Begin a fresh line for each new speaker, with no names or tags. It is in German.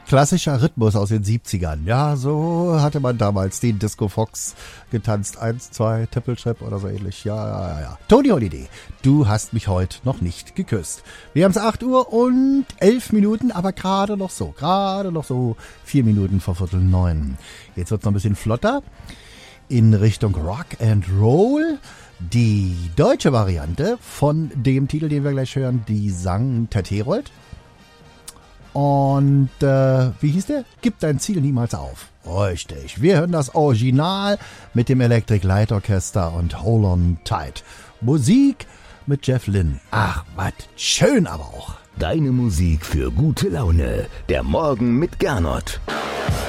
Klassischer Rhythmus aus den 70ern. Ja, so hatte man damals den Disco Fox getanzt. 1, 2, Triple Trap oder so ähnlich. Ja. Tony Holiday, du hast mich heute noch nicht geküsst. Wir haben es 8 Uhr und 11 Minuten, aber gerade noch so. 4 Minuten vor 8:45. Jetzt wird es noch ein bisschen flotter in Richtung Rock and Roll. Die deutsche Variante von dem Titel, den wir gleich hören, die sang Ted Herold. Und wie hieß der? Gib dein Ziel niemals auf. Richtig. Wir hören das Original mit dem Electric Light Orchester und Hold on Tight. Musik mit Jeff Lynne. Ach, was schön aber auch.
Deine Musik für gute Laune. Der Morgen mit Gernot.